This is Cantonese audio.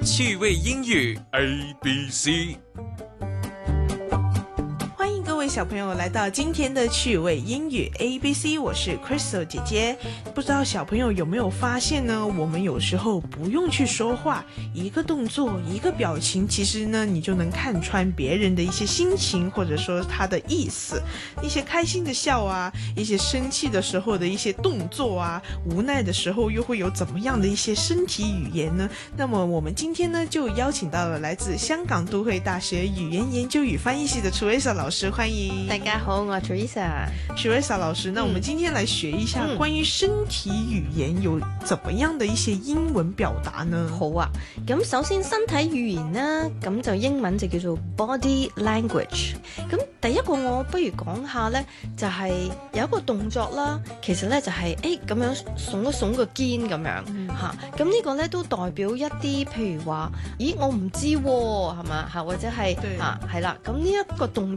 趣味英语 ABC。 欢迎各位小朋友来到今天的趣味英语 ABC， 我是 Crystal 姐姐。不知道小朋友有没有发现呢？我们有时候不用去说话，一个动作，一个表情，其实呢，你就能看穿别人的一些心情，或者说他的意思。一些开心的笑啊，一些生气的时候的一些动作啊，无奈的时候又会有怎么样的一些身体语言呢？那么我们今天呢，就邀请到了来自香港都会大学语言研究与翻译系的 Teresa 老师，欢迎。 大家好，我係 Teresa。Teresa 老师，那我们今天来学一下关於身體語言有怎麼樣的一些英文表達呢？ 好啊，咁首先身體語言啦，咁就英文就叫做 body language。咁第一個我不如講下呢，就係有一個動作啦，其實呢就係咁樣聳一聳個肩咁樣嚇，咁呢個呢都代表一啲譬如話，咦我唔知喎係嘛嚇，或者係嚇係啦，咁呢一個動